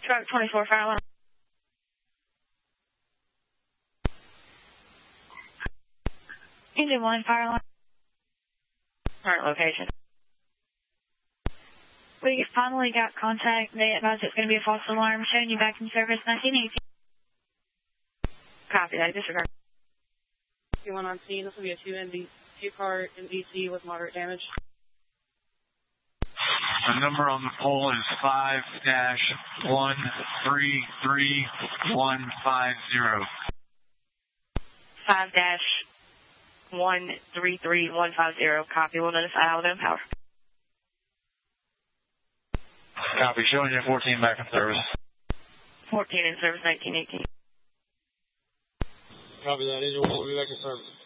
Truck 24, fire alarm. Engine 1, fire alarm. Current location. We finally got contact. They advised it's going to be a false alarm, showing you back in service 1918. Copy that, disregard. One on scene, this will be a two-car NBC with moderate damage. The number on the pole is 5-133150. 5-133150. Copy. We'll notify Alabama Power. Copy. Showing you 14 back in service. 14 in service 1918. Copy that. Engine 1 will be back in service.